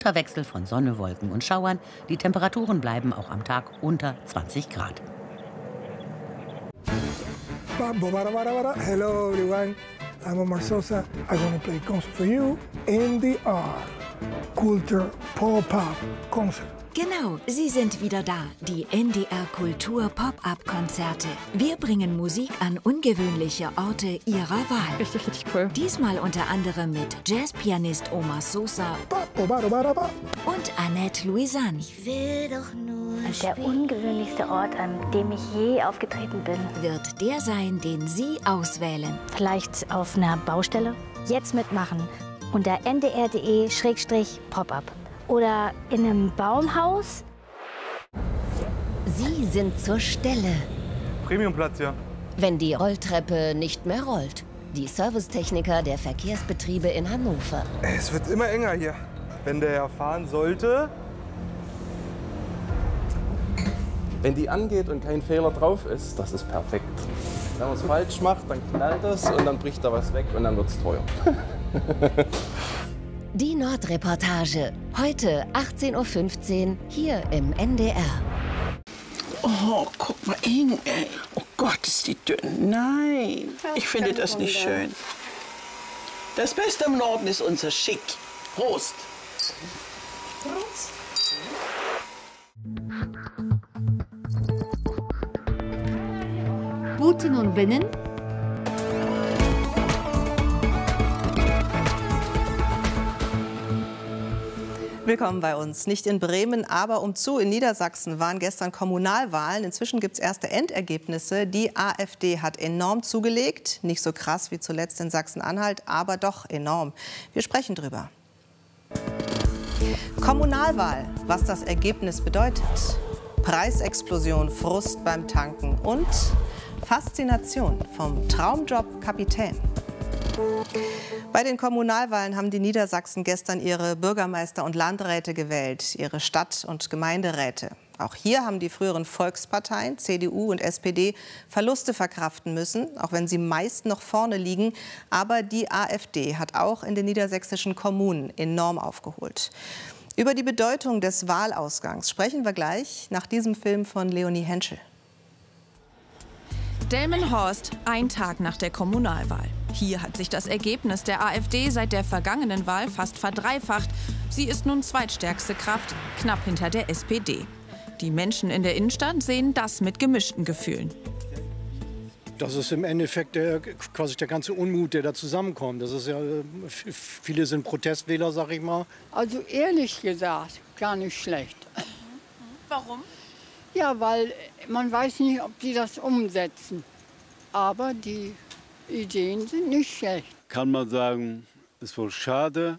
Bunter Wechsel von Sonne, Wolken und Schauern. Die Temperaturen bleiben auch am Tag unter 20 Grad. Hello everyone, I'm Omar Sosa. I'm going to play concert for you. NDR, Kultur Pop-Up Concert. Genau, sie sind wieder da, die NDR Kultur Pop-Up-Konzerte. Wir bringen Musik an ungewöhnliche Orte ihrer Wahl. Richtig cool. Diesmal unter anderem mit Jazzpianist Omar Sosa und Annette Louisanne. Ich will doch nur Der ungewöhnlichste Ort, an dem ich je aufgetreten bin. Wird der sein, den Sie auswählen. Vielleicht auf einer Baustelle? Jetzt mitmachen. Unter ndr.de/pop-up. Oder in einem Baumhaus? Sie sind zur Stelle. Premiumplatz, ja. Wenn die Rolltreppe nicht mehr rollt. Die Servicetechniker der Verkehrsbetriebe in Hannover. Es wird immer enger hier. Wenn der fahren sollte. Wenn die angeht und kein Fehler drauf ist, das ist perfekt. Wenn man es falsch macht, dann knallt es und dann bricht da was weg und dann wird es teuer. Die Nordreportage. Heute 18:15 Uhr hier im NDR. Oh, guck mal hin, ey. Oh Gott, ist die dünn. Nein, ich finde das nicht schön. Das Beste im Norden ist unser Schick. Prost. Prost. Guten und Binnen. Willkommen bei uns. Nicht in Bremen, aber umzu in Niedersachsen waren gestern Kommunalwahlen. Inzwischen gibt es erste Endergebnisse. Die AfD hat enorm zugelegt. Nicht so krass wie zuletzt in Sachsen-Anhalt, aber doch enorm. Wir sprechen drüber. Kommunalwahl, was das Ergebnis bedeutet. Preisexplosion, Frust beim Tanken und Faszination vom Traumjob Kapitän. Bei den Kommunalwahlen haben die Niedersachsen gestern ihre Bürgermeister und Landräte gewählt, ihre Stadt- und Gemeinderäte. Auch hier haben die früheren Volksparteien, CDU und SPD, Verluste verkraften müssen, auch wenn sie meist noch vorne liegen. Aber die AfD hat auch in den niedersächsischen Kommunen enorm aufgeholt. Über die Bedeutung des Wahlausgangs sprechen wir gleich nach diesem Film von Leonie Henschel. Delmenhorst, ein Tag nach der Kommunalwahl. Hier hat sich das Ergebnis der AfD seit der vergangenen Wahl fast verdreifacht. Sie ist nun zweitstärkste Kraft, knapp hinter der SPD. Die Menschen in der Innenstadt sehen das mit gemischten Gefühlen. Das ist im Endeffekt quasi der ganze Unmut, der da zusammenkommt. Das ist ja, viele sind Protestwähler, sag ich mal. Also ehrlich gesagt, gar nicht schlecht. Warum? Ja, weil man weiß nicht, ob die das umsetzen. Aber die Ideen sind nicht schlecht. Kann man sagen, ist wohl schade.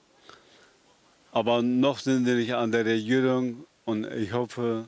Aber noch sind sie nicht an der Regierung. Und ich hoffe,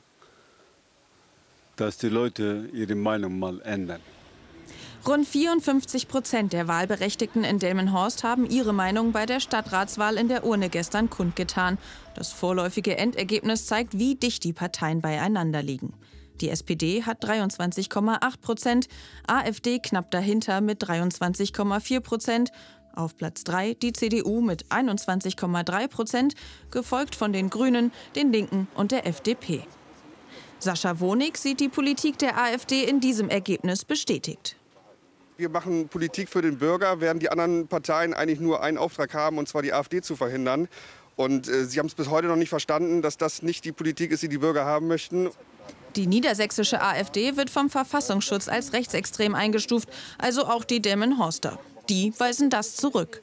dass die Leute ihre Meinung mal ändern. Rund 54% der Wahlberechtigten in Delmenhorst haben ihre Meinung bei der Stadtratswahl in der Urne gestern kundgetan. Das vorläufige Endergebnis zeigt, wie dicht die Parteien beieinander liegen. Die SPD hat 23,8%, AfD knapp dahinter mit 23,4%. Auf Platz 3 die CDU mit 21,3%, gefolgt von den Grünen, den Linken und der FDP. Sascha Wonig sieht die Politik der AfD in diesem Ergebnis bestätigt. Wir machen Politik für den Bürger, während die anderen Parteien eigentlich nur einen Auftrag haben, und zwar die AfD zu verhindern. Und sie haben es bis heute noch nicht verstanden, dass das nicht die Politik ist, die die Bürger haben möchten. Die niedersächsische AfD wird vom Verfassungsschutz als rechtsextrem eingestuft, also auch die Delmenhorster. Die weisen das zurück.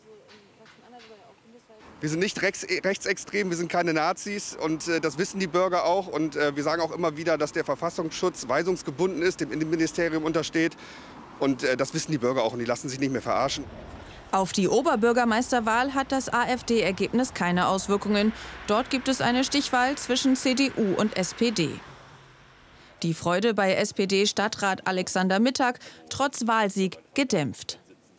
Wir sind nicht rechtsextrem, wir sind keine Nazis und das wissen die Bürger auch. Und wir sagen auch immer wieder, dass der Verfassungsschutz weisungsgebunden ist, dem Innenministerium untersteht. Und das wissen die Bürger auch und die lassen sich nicht mehr verarschen. Auf die Oberbürgermeisterwahl hat das AfD-Ergebnis keine Auswirkungen. Dort gibt es eine Stichwahl zwischen CDU und SPD. Die Freude bei SPD-Stadtrat Alexander Mittag, trotz Wahlsieg, gedämpft.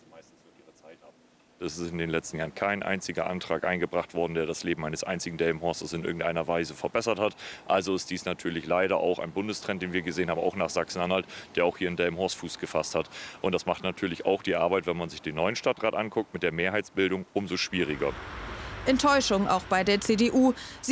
Es ist in den letzten Jahren kein einziger Antrag eingebracht worden, der das Leben eines einzigen Delmenhorsters in irgendeiner Weise verbessert hat. Also ist dies natürlich leider auch ein Bundestrend, den wir gesehen haben, auch nach Sachsen-Anhalt, der auch hier in Delmenhorst Fuß gefasst hat. Und das macht natürlich auch die Arbeit, wenn man sich den neuen Stadtrat anguckt, mit der Mehrheitsbildung umso schwieriger. Enttäuschung auch bei der CDU.